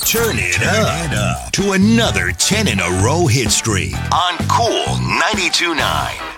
Turn it up to another 10 in a row hit streak on Cool 92.9.